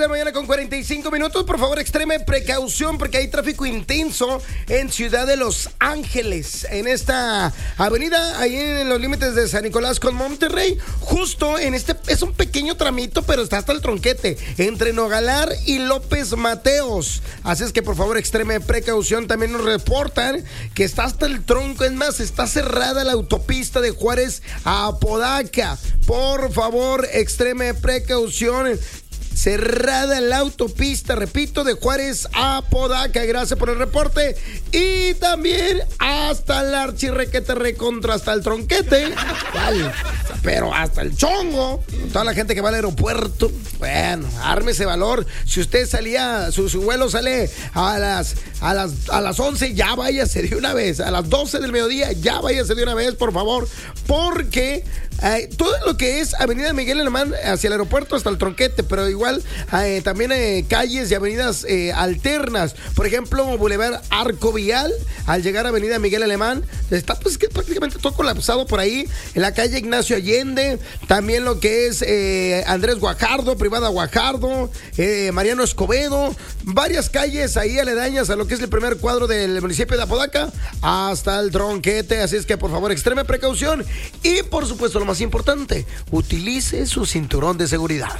de la mañana con 45 minutos. Por favor, extreme precaución porque hay tráfico intenso en Ciudad de Los Ángeles. En esta avenida, ahí en los límites de San Nicolás con Monterrey. Justo en este, es un pequeño tramito, pero está hasta el tronquete. Entre Nogalar y López Mateos. Así es que, por favor, extreme precaución. También nos reportan que está hasta el tronco. Es más, está cerrada la autopista de Juárez a Apodaca. Por favor, extreme precaución. Cerrada la autopista, repito, de Juárez a Apodaca. Gracias por el reporte. Y también hasta el archirrequete recontra, hasta el tronquete. Pero hasta el chongo. Toda la gente que va al aeropuerto. Bueno, ármese valor. Si usted salía, su vuelo sale a las 11, ya váyase de una vez. A las 12 del mediodía, ya váyase de una vez, por favor. Porque todo lo que es Avenida Miguel Alemán hacia el aeropuerto hasta el tronquete, pero igual también calles y avenidas alternas. Por ejemplo, Boulevard Arco Vial, al llegar a Avenida Miguel Alemán, está pues que prácticamente todo colapsado por ahí. En la calle Ignacio Allende, también lo que es Andrés Guajardo, Privada Guajardo, Mariano Escobedo, varias calles ahí aledañas a lo que es el primer cuadro del municipio de Apodaca, hasta el tronquete. Así es que, por favor, extreme precaución. Y, por supuesto, lo más importante, utilice su cinturón de seguridad.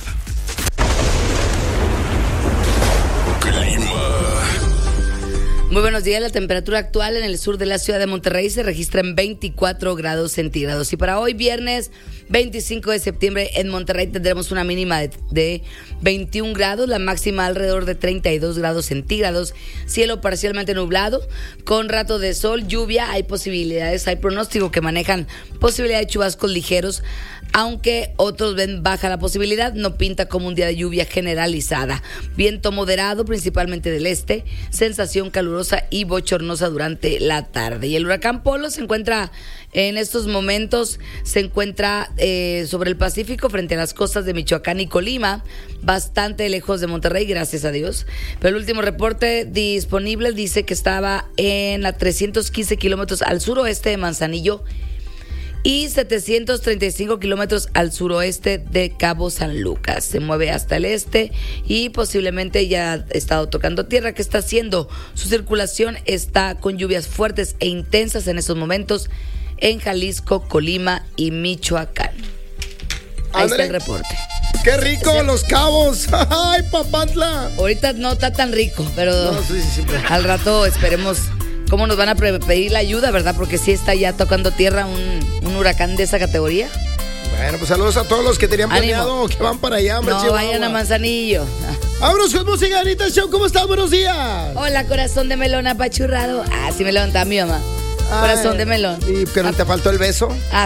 Muy buenos días. La temperatura actual en el sur de la ciudad de Monterrey se registra en 24 grados centígrados. Y para hoy, viernes 25 de septiembre, en Monterrey tendremos una mínima de 21 grados, la máxima alrededor de 32 grados centígrados. Cielo parcialmente nublado, con rato de sol, lluvia. Hay posibilidades, hay pronóstico que manejan posibilidad de chubascos ligeros, aunque otros ven baja la posibilidad. No pinta como un día de lluvia generalizada. Viento moderado, principalmente del este, sensación calurosa y bochornosa durante la tarde. Y el huracán Polo se encuentra en estos momentos, sobre el Pacífico, frente a las costas de Michoacán y Colima, bastante lejos de Monterrey, gracias a Dios. Pero el último reporte disponible dice que estaba en a 315 kilómetros al suroeste de Manzanillo y 735 kilómetros al suroeste de Cabo San Lucas. Se mueve hasta el este y posiblemente ya ha estado tocando tierra. ¿Qué está haciendo? Su circulación está con lluvias fuertes e intensas en estos momentos en Jalisco, Colima y Michoacán. Ahí está el reporte. ¡Qué rico, Los Cabos! ¡Ay, Papantla! Ahorita no está tan rico, pero sí. Al rato esperemos cómo nos van a pedir la ayuda, ¿verdad? Porque sí está ya tocando tierra un huracán de esa categoría. Bueno, pues saludos a todos los que tenían planeado que van para allá. No vayan a Manzanillo. Vámonos con música, Anita Show. ¿Cómo estás? Buenos días. Hola, corazón de melón apachurrado. Sí me levanta mi mamá. Corazón de melón. ¿Y pero te faltó el beso?